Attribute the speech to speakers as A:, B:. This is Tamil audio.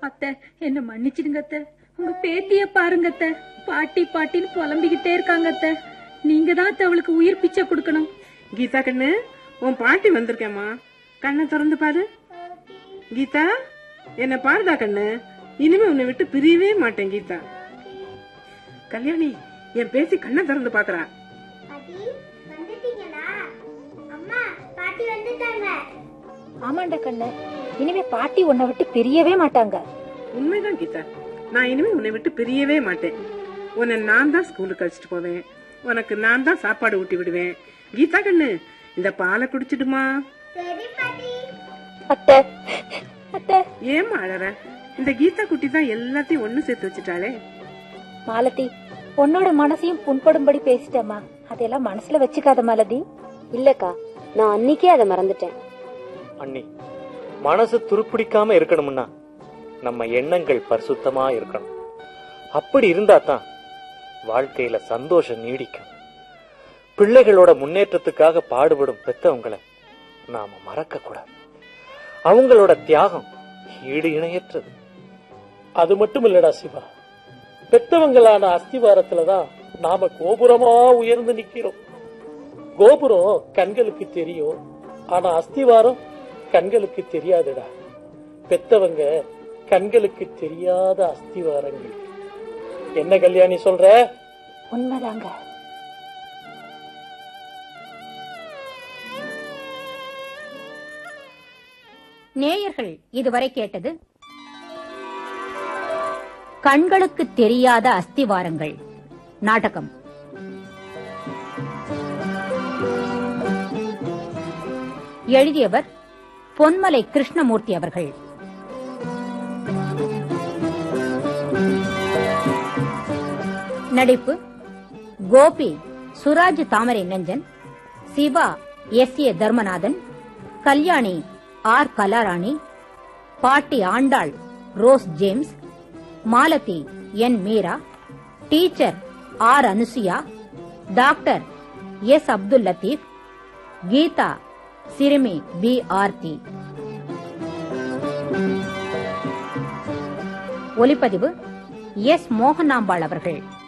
A: அத்தை என்ன மன்னிச்சிடுங்க அத்தை. உங்க பேத்திய பாருங்க அத்தை, பாட்டி பாட்டின்னு புலம்பிக்கிட்டே இருக்காங்க அத்தை. நீங்க தான் அவளுக்கு உயிர் பிச்சை கொடுக்கணும்.
B: கீதா கண்ணு, உன் பாட்டி வந்திருக்கேம்மா, கண்ணை திறந்து பாரு. கீதா, என்ன பாருதா கண்ணு, இனிமே உன்னை விட்டு பிரியவே மாட்டேன். கீதா, கல்யாணி என் பேசி கண்ணை திறந்து பாக்குறா.
C: ஆமாண்ட கண்ணு, இனிமே பாட்டி உன்னை விட்டு பிரியவே மாட்டாங்க.
B: உண்மைதான் கீதா, நான் இனிமே உன்னை விட்டு பிரியவே மாட்டேன். உன்னை நான் தான் ஸ்கூலுக்கு அழைச்சிட்டு போவேன், உனக்கு நான் தான் சாப்பாடு ஊட்டி விடுவேன். கீதா கண்ணு, இந்த பாலை குடிச்சிடுமா? ஏமா அழற? இந்த கீதா குட்டி தான் எல்லாத்தையும் ஒண்ணு சேர்த்து வச்சுட்டாளே.
C: மாலதி, உன்னோட மனசையும் புண்படும்படி பேசிட்டேம்மா, அதெல்லாம் மனசுல வச்சுக்காத மாலதி.
D: இல்லக்கா, நான் அன்னைக்கே அதை மறந்துட்டேன்.
E: அண்ணி, மனசு துருப்பிடிக்காம இருக்கணும்னா நம்ம எண்ணங்கள் பரிசுத்தமா இருக்கணும். அப்படி இருந்தா தான் வாழ்க்கையில சந்தோஷம் நீடிக்கும். பிள்ளைகளோட முன்னேற்றத்துக்காக பாடுபடும் பெத்தவங்களை நாம மறக்க கூடாது. அவங்களோட தியாகம் ஈடு இணையற்றது.
F: அது மட்டும் இல்லடா சிவா, பெத்தவங்களான அஸ்திவாரத்துலதான் நாம கோபுரமா உயர்ந்து நிக்கிறோம். கோபுரம் கண்களுக்கு தெரியும், ஆனா அஸ்திவாரம் கண்களுக்கு தெரியாதுடா. பெத்தவங்க கண்களுக்கு தெரியாத அஸ்திவாரங்கள். என்ன கல்யாணி சொல்ற?
C: உண்மைதாங்க.
G: நேயர்கள் இதுவரை கேட்டது கண்களுக்கு தெரியாத அஸ்திவாரங்கள் நாடகம். எழுதியவர் பொன்மலை கிருஷ்ணமூர்த்தி அவர்கள். நடிப்பு: கோபி சுராஜ் தாமரை நெஞ்சன், சிவா S.A. தர்மநாதன், கல்யாணி R. கலாராணி, பாட்டி Andal rose James, Malathi N. Meera, teacher R. Anusuya, doctor S. Abdul Latif, Geetha சிறுமி B. ஆர்த்தி. ஒலிப்பதிவு S. மோகனாம்பாள் அவர்கள்.